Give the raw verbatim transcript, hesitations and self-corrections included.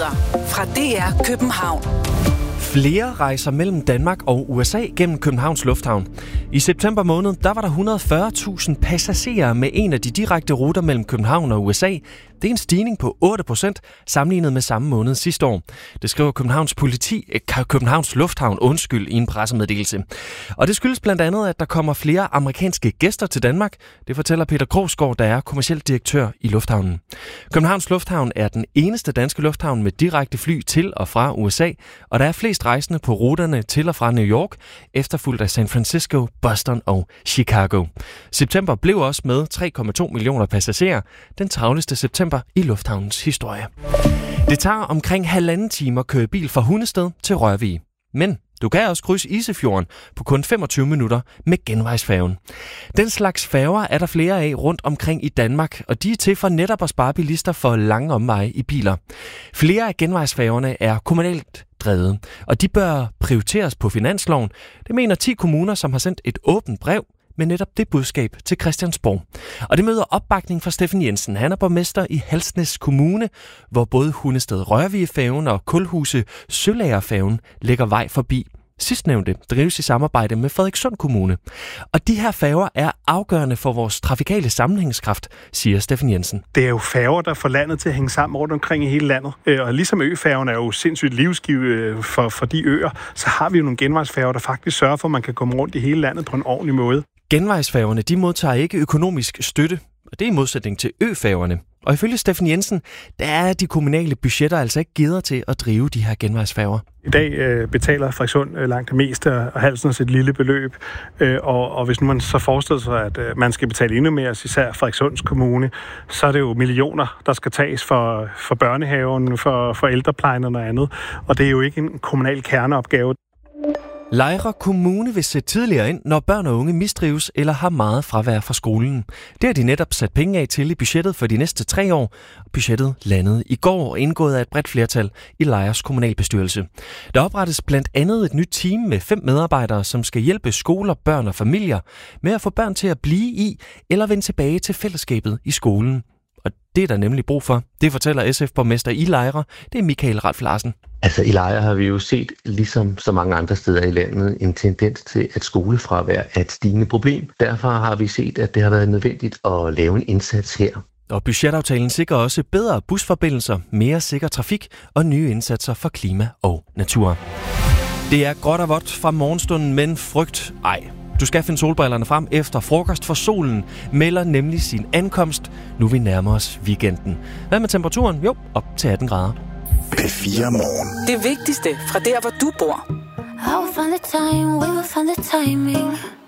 Nyheder fra D R København. Flere rejser mellem Danmark og U S A gennem Københavns Lufthavn. I september måned, der var der et hundrede og fyrre tusind passagerer med en af de direkte ruter mellem København og U S A. Det er en stigning på otte procent sammenlignet med samme måned sidste år. Det skriver Københavns politi, Københavns Lufthavn, undskyld, i en pressemeddelelse. Og det skyldes blandt andet, at der kommer flere amerikanske gæster til Danmark. Det fortæller Peter Krogsgaard, der er kommerciel direktør i Lufthavnen. Københavns Lufthavn er den eneste danske lufthavn med direkte fly til og fra U S A, og der er flest rejsende på ruterne til og fra New York, efterfulgt af San Francisco, Boston og Chicago. September blev også med tre komma to millioner passagerer, den travleste september i lufthavnens historie. Det tager omkring halvanden time at køre bil fra Hundested til Rørvig. Men du kan også krydse Isefjorden på kun femogtyve minutter med genvejsfærgen. Den slags færger er der flere af rundt omkring i Danmark, og de er til for netop at spare bilister for lange omveje i biler. Flere af genvejsfærgerne er kommunalt drevet, og de bør prioriteres på finansloven. Det mener ti kommuner, som har sendt et åbent brev med netop det budskab til Christiansborg. Og det møder opbakning fra Steffen Jensen. Han er borgmester i Halsnæs Kommune, hvor både Hundested Rørvig-færgen og Kulhuse Sølagerfærgen lægger vej forbi. Sidstnævnte drives i samarbejde med Frederikssund Kommune. Og de her færger er afgørende for vores trafikale sammenhængskraft, siger Steffen Jensen. Det er jo færger, der får landet til at hænge sammen rundt omkring i hele landet. Og ligesom øfærgen er jo sindssygt livsgive for, for de øer, så har vi jo nogle genvejsfærger, der faktisk sørger for, at man kan komme rundt i hele landet på en ordentlig måde. Genvejsfærgerne, de modtager ikke økonomisk støtte, og det er i modsætning til øfærgerne. Og ifølge Steffen Jensen, der er de kommunale budgetter altså ikke givet til at drive de her genvejsfærger. I dag øh, betaler Frederikssund øh, langt det meste, og Halsnæs et lille beløb. Øh, og, og hvis nu man så forestiller sig, at øh, man skal betale endnu mere, især Frederikssund Kommune, så er det jo millioner, der skal tages for, for børnehaven, for, for ældreplejen og andet. Og det er jo ikke en kommunal kerneopgave. Lejre Kommune vil sætte tidligere ind, når børn og unge mistrives eller har meget fravær fra skolen. Det har de netop sat penge af til i budgettet for de næste tre år. Budgettet landede i går og indgået af et bredt flertal i Lejres kommunalbestyrelse. Der oprettes blandt andet et nyt team med fem medarbejdere, som skal hjælpe skoler, børn og familier med at få børn til at blive i eller vende tilbage til fællesskabet i skolen. Og det er der nemlig brug for. Det fortæller S F-borgmester i Lejre. Det er Michael Ralf Larsen. Altså i Lejre har vi jo set, ligesom så mange andre steder i landet, en tendens til, at skolefravær er et stigende problem. Derfor har vi set, at det har været nødvendigt at lave en indsats her. Og budgetaftalen sikrer også bedre busforbindelser, mere sikker trafik og nye indsatser for klima og natur. Det er gråt og vådt fra morgenstunden, men frygt ej. Du skal finde solbrillerne frem efter frokost, for solen melder nemlig sin ankomst. Nu vi nærmer os weekenden. Hvad med temperaturen? Jo, op til atten grader. P fire Morgen. Det vigtigste fra der, hvor du bor. I will find the time, we will find the timing.